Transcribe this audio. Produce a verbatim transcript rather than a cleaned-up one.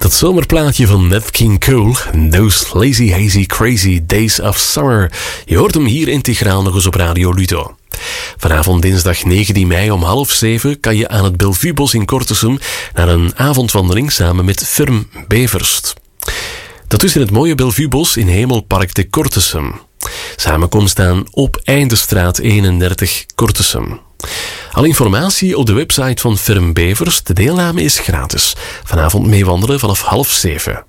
Dat zomerplaatje van Nat King Cole, Those Lazy Hazy Crazy Days of Summer. Je hoort hem hier integraal nog eens op Radio Ludo. Vanavond dinsdag negentien mei om half zeven kan je aan het Bellevue-bos in Kortesum naar een avondwandeling samen met Ferm Beverst. Dat is in het mooie Bellevue-bos in Hemelpark te Kortesum. Samenkomst aan op Eindestraat eenendertig Kortesum. Al informatie op de website van Ferm Beverst. De deelname is gratis. Vanavond meewandelen vanaf half zeven.